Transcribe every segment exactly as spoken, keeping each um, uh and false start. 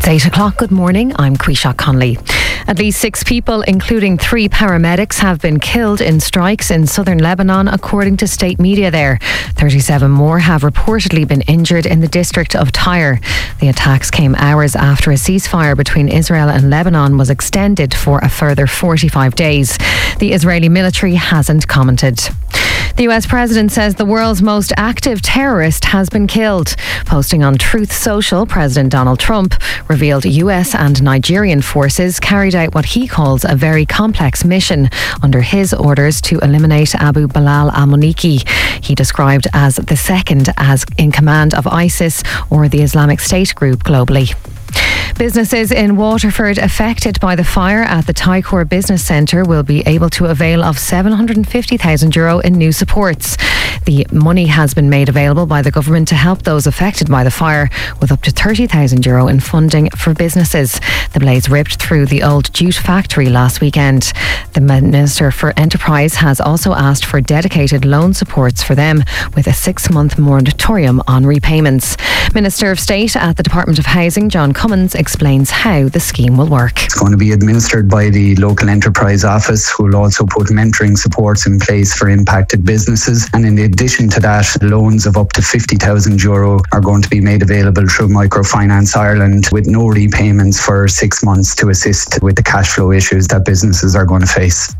It's eight o'clock. Good morning. I'm Quisha Conley. At least six people, including three paramedics, have been killed in strikes in southern Lebanon, according to state media there. thirty-seven more have reportedly been injured in the district of Tyre. The attacks came hours after a ceasefire between Israel and Lebanon was extended for a further forty-five days. The Israeli military hasn't commented. The U S president says the world's most active terrorist has been killed. Posting on Truth Social, President Donald Trump revealed U S and Nigerian forces carried out what he calls a very complex mission under his orders to eliminate Abu Bilal al-Muniki. He described as the second as in command of ISIS or the Islamic State group globally. Businesses in Waterford affected by the fire at the Tycor Business Centre will be able to avail of seven hundred fifty thousand euro in new supports. The money has been made available by the government to help those affected by the fire, with up to thirty thousand euro in funding for businesses. The blaze ripped through the old jute factory last weekend. The Minister for Enterprise has also asked for dedicated loan supports for them, with a six-month moratorium on repayments. Minister of State at the Department of Housing, John Cummins, explains how the scheme will work. It's going to be administered by the local enterprise office, who will also put mentoring supports in place for impacted businesses. And in addition to that, loans of up to fifty thousand euro are going to be made available through Microfinance Ireland, with no repayments for six months to assist with the cash flow issues that businesses are going to face.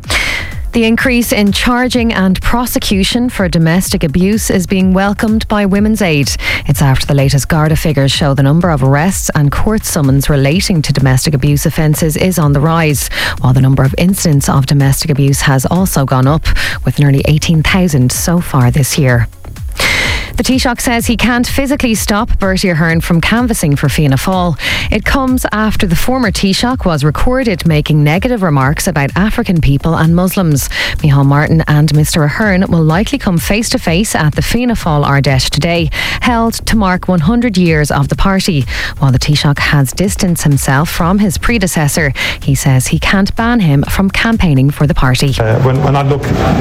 The increase in charging and prosecution for domestic abuse is being welcomed by Women's Aid. It's after the latest Garda figures show the number of arrests and court summons relating to domestic abuse offences is on the rise, while the number of incidents of domestic abuse has also gone up, with nearly eighteen thousand so far this year. The Taoiseach says he can't physically stop Bertie Ahern from canvassing for Fianna Fáil. It comes after the former Taoiseach was recorded making negative remarks about African people and Muslims. Micheál Martin and Mr Ahern will likely come face to face at the Fianna Fáil Ardèche today, held to mark one hundred years of the party. While the Taoiseach has distanced himself from his predecessor, he says he can't ban him from campaigning for the party. Uh, when, when I look,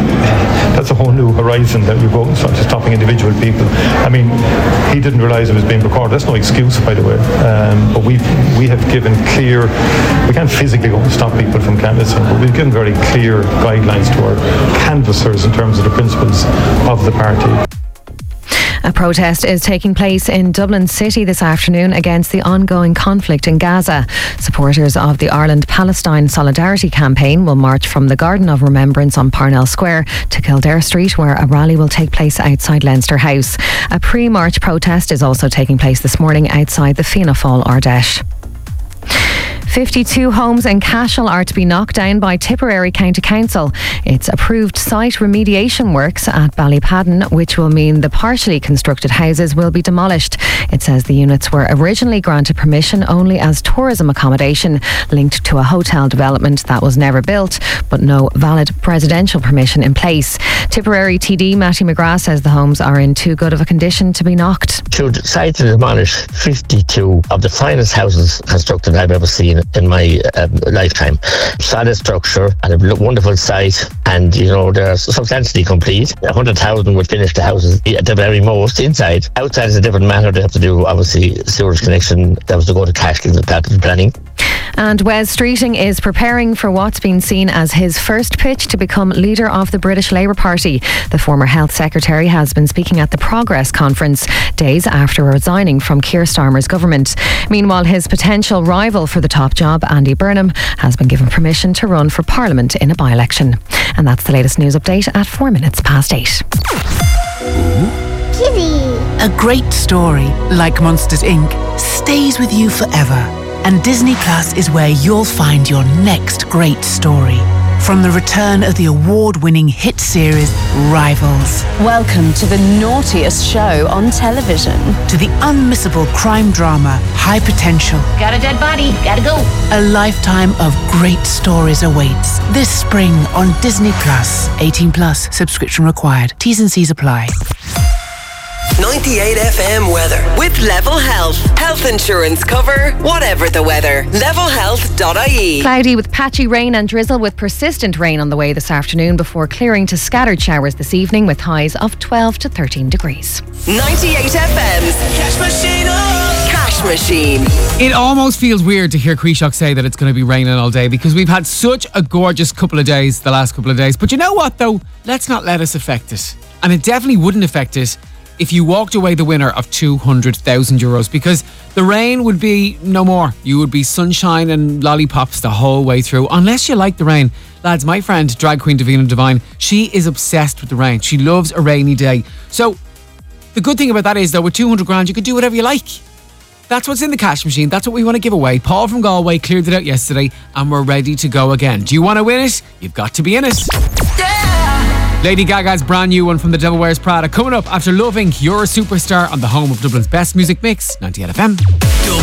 that's a whole new horizon that we go out and start stopping individual people. I mean, he didn't realise it was being recorded. That's no excuse, by the way. Um, but we we have given clear, we can't physically go and stop people from canvassing, but we've given very clear guidelines to our canvassers in terms of the principles of the party. A protest is taking place in Dublin City this afternoon against the ongoing conflict in Gaza. Supporters of the Ireland-Palestine Solidarity Campaign will march from the Garden of Remembrance on Parnell Square to Kildare Street, where a rally will take place outside Leinster House. A pre-march protest is also taking place this morning outside the Fianna Fáil Ardèche. fifty-two homes in Cashel are to be knocked down by Tipperary County Council. It's approved site remediation works at Ballypadden, which will mean the partially constructed houses will be demolished. It says the units were originally granted permission only as tourism accommodation linked to a hotel development that was never built, but no valid presidential permission in place. Tipperary T D Matty McGrath says the homes are in too good of a condition to be knocked. To decide to demolish fifty-two of the finest houses constructed I've ever seen in my uh, lifetime. Solid structure and a wonderful site, and you know they're substantially complete. one hundred thousand would finish the houses at the very most. Inside, outside is a different matter. They have to do obviously sewage connection. That was to go to Cashel, that was planning. And Wes Streeting is preparing for what's been seen as his first pitch to become leader of the British Labour Party. The former Health Secretary has been speaking at the Progress Conference days after resigning from Keir Starmer's government. Meanwhile, his potential rival for the top job, Andy Burnham, has been given permission to run for Parliament in a by-election. And that's the latest news update at four minutes past eight. Kitty. A great story, like Monsters Incorporated, stays with you forever. And Disney Plus is where you'll find your next great story. From the return of the award-winning hit series Rivals. Welcome to the naughtiest show on television. To the unmissable crime drama High Potential. Got a dead body, gotta go. A lifetime of great stories awaits this spring on Disney Plus. eighteen plus, subscription required. T's and C's apply. ninety-eight F M weather with Level Health. Health insurance cover, whatever the weather. level health dot I E. Cloudy with patchy rain and drizzle, with persistent rain on the way this afternoon before clearing to scattered showers this evening, with highs of twelve to thirteen degrees. ninety-eight F M's Cash Machine. Cash Machine. machine. It almost feels weird to hear Quishok say that it's going to be raining all day because we've had such a gorgeous couple of days the last couple of days. But you know what though? Let's not let us affect it. And it definitely wouldn't affect it if you walked away the winner of two hundred thousand euros, because the rain would be no more. You would be sunshine and lollipops the whole way through, unless you like the rain. Lads, my friend, drag queen Davina Devine, she is obsessed with the rain. She loves a rainy day. So the good thing about that is, though, with two hundred grand, you could do whatever you like. That's what's in the cash machine. That's what we want to give away. Paul from Galway cleared it out yesterday, and we're ready to go again. Do you want to win it? You've got to be in it. Lady Gaga's brand new one from The Devil Wears Prada coming up after Love Incorporated. You're a Superstar on the home of Dublin's best music mix, ninety-eight F M.